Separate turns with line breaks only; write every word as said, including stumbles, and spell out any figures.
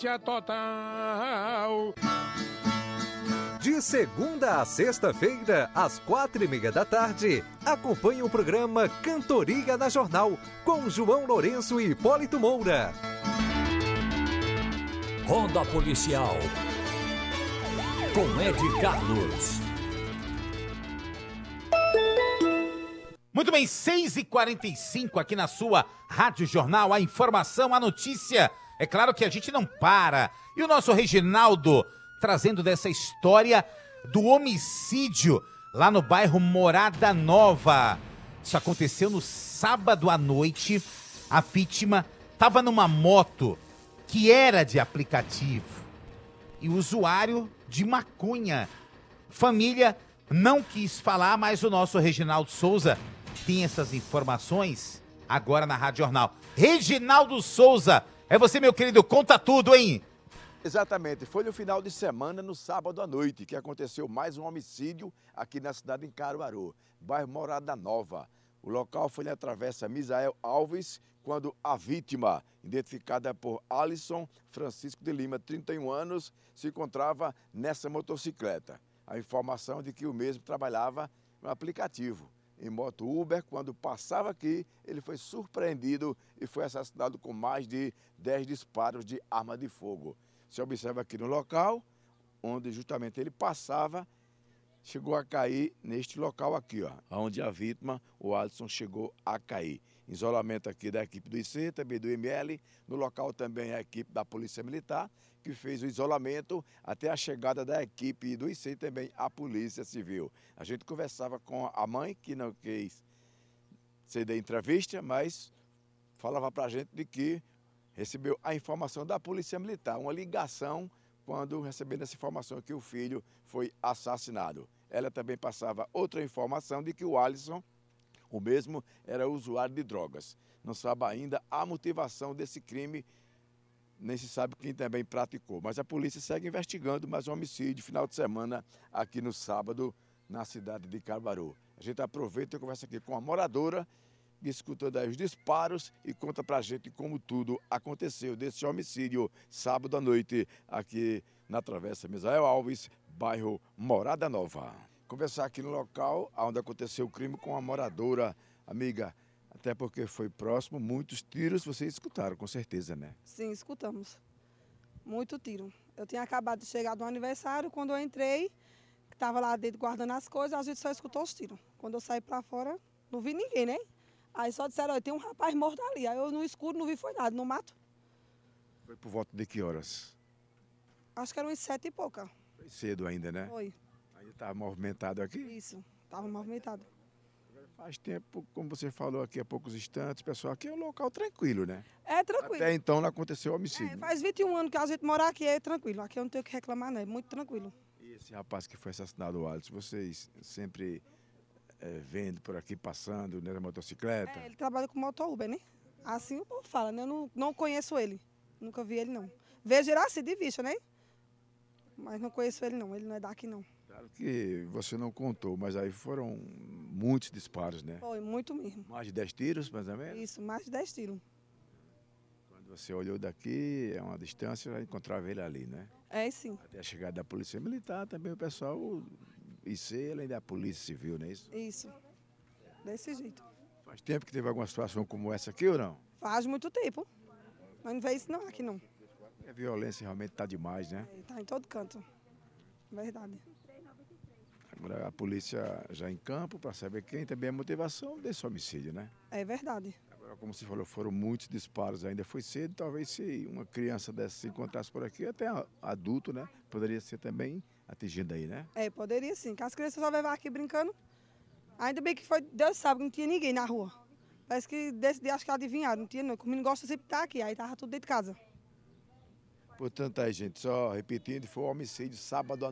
Total.
De segunda a sexta-feira, às quatro e meia da tarde, acompanhe o programa Cantoria na Jornal, com João Lourenço e Hipólito Moura.
Ronda Policial, com Ed Carlos.
Muito bem, seis e quarenta e cinco aqui na sua Rádio Jornal, a informação, a notícia. É claro que a gente não para. E o nosso Reginaldo trazendo dessa história do homicídio lá no bairro Morada Nova. Isso aconteceu no sábado à noite. A vítima estava numa moto que era de aplicativo e o usuário de maconha. Família não quis falar, mas o nosso Reginaldo Souza tem essas informações agora na Rádio Jornal. Reginaldo Souza, é você, meu querido, conta tudo, hein?
Exatamente, foi no final de semana, no sábado à noite, que aconteceu mais um homicídio aqui na cidade de Caruaru, bairro Morada Nova. O local foi na Travessa Misael Alves, quando a vítima, identificada por Alisson Francisco de Lima, trinta e um anos, se encontrava nessa motocicleta. A informação de que o mesmo trabalhava no aplicativo, em moto Uber. Quando passava aqui, ele foi surpreendido e foi assassinado com mais de dez disparos de arma de fogo. Se observa aqui no local, onde justamente ele passava, chegou a cair neste local aqui, ó, onde a vítima, o Alisson, chegou a cair. Isolamento aqui da equipe do I C, também do M L, no local também a equipe da Polícia Militar, que fez o isolamento até a chegada da equipe do I C e também a Polícia Civil. A gente conversava com a mãe, que não quis ceder entrevista, mas falava pra gente de que recebeu a informação da Polícia Militar, uma ligação quando recebendo essa informação que o filho foi assassinado. Ela também passava outra informação de que o Alisson, o mesmo, era usuário de drogas. Não sabe ainda a motivação desse crime, nem se sabe quem também praticou. Mas a polícia segue investigando mais um homicídio final de semana aqui no sábado, na cidade de Caruaru. A gente aproveita e conversa aqui com a moradora, escutando aí os disparos e conta pra gente como tudo aconteceu desse homicídio sábado à noite aqui na Travessa Misael Alves, bairro Morada Nova. Conversar aqui no local onde aconteceu o crime com a moradora, amiga, até porque foi próximo, muitos tiros vocês escutaram, com certeza, né?
Sim, escutamos. Muito tiro. Eu tinha acabado de chegar do aniversário, quando eu entrei, que estava lá dentro guardando as coisas, a gente só escutou os tiros. Quando eu saí pra fora, não vi ninguém, né? Aí só disseram, olha, tem um rapaz morto ali. Aí eu no escuro não vi foi nada, no mato.
Foi por volta de que horas?
Acho que eram uns sete e pouca.
Foi cedo ainda, né?
Foi.
Ainda estava movimentado aqui?
Isso, estava movimentado.
Faz tempo, como você falou aqui há poucos instantes, pessoal, aqui é um local tranquilo, né?
É tranquilo.
Até então não aconteceu homicídio.
É, faz vinte e um anos que a gente mora aqui, é tranquilo. Aqui eu não tenho o que reclamar, não, é muito tranquilo.
E esse rapaz que foi assassinado, o Alisson, vocês sempre é, vendo por aqui, passando, né, na motocicleta?
É, ele trabalha com moto Uber, né? Assim o povo fala, né? Eu não, não conheço ele. Nunca vi ele, não. Vejo ele assim, de vista, né? Mas não conheço ele, não. Ele não é daqui, não.
Claro que você não contou, mas aí foram muitos disparos, né?
Foi, muito mesmo.
Mais de dez tiros, mais ou menos?
Isso, mais de dez tiros.
Quando você olhou daqui, é uma distância, já encontrava ele ali, né?
É, sim.
Até a chegada da Polícia Militar, também o pessoal, o I C, além da Polícia Civil, não é isso?
Isso, desse jeito.
Faz tempo que teve alguma situação como essa aqui ou não?
Faz muito tempo. Mas não vê isso não aqui, não.
A violência realmente está demais, né?
É, tá em todo canto. Verdade.
Agora a polícia já em campo para saber quem também é a motivação desse homicídio, né?
É verdade.
Agora, como você falou, foram muitos disparos, ainda foi cedo, talvez se uma criança dessa se encontrasse por aqui, até adulto, né? Poderia ser também atingido aí, né?
É, poderia sim. Que as crianças só levar aqui brincando. Ainda bem que foi, Deus sabe, que não tinha ninguém na rua. Parece que desse dia acho que adivinharam, não tinha não. O menino gosta sempre de estar aqui, aí tava tudo dentro de casa.
Portanto, aí, gente, só repetindo, foi um homicídio sábado à